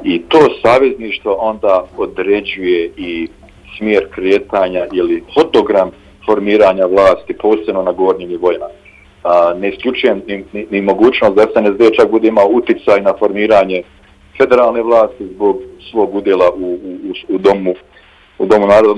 I to savezništvo onda određuje i smjer kretanja ili hodogram formiranja vlasti, posebno na gornjim nivoima. Ne isključujem ni mogućnost da SNSD čak bude imao uticaj na formiranje federalne vlasti zbog svog udjela u Domu naroda.